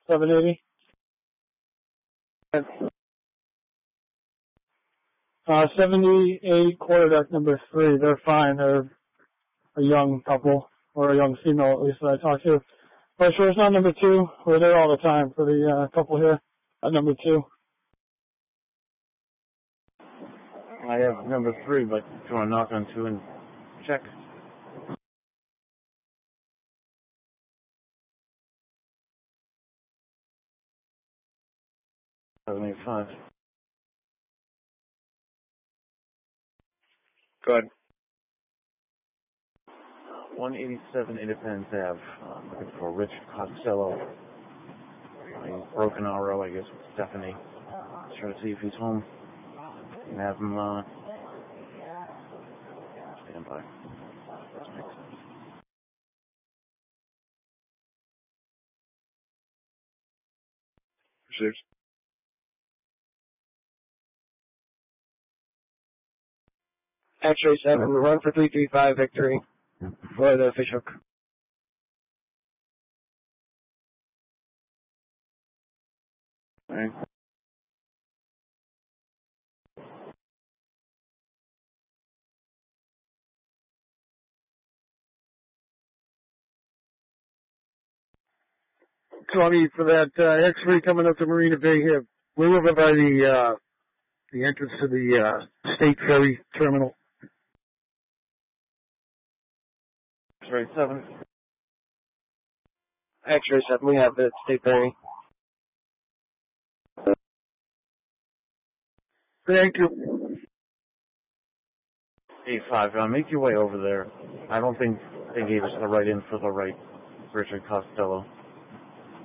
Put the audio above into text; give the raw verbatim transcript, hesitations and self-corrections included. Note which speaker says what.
Speaker 1: seven eighty. Uh, seventy-eight quarterdeck number three. They're fine. They're a young couple, or a young female at least that I talked to. But sure, it's not number two. We're there all the time for the uh, couple here at number two.
Speaker 2: I have number three, but if you want to knock on two and check. seventy-five.
Speaker 3: Go ahead.
Speaker 2: one eighty-seven Independence Ave. I'm looking for Rich Costello. A broken R O, I guess, with Stephanie. Try to see if he's home. And have him, uh, stand by. That makes sense.
Speaker 3: Six.
Speaker 4: X-ray seven, run for three three five victory for the fishhook.
Speaker 2: Alright.
Speaker 5: Tony, for that uh, X-ray coming up to Marina Bay here, we're over by the uh, the entrance to the uh, State Ferry Terminal.
Speaker 2: X-ray seven.
Speaker 4: X-ray seven, we have the State Ferry.
Speaker 5: Thank you.
Speaker 2: eight five, uh, make your way over there. I don't think they gave us the right in for the right Richard Costello.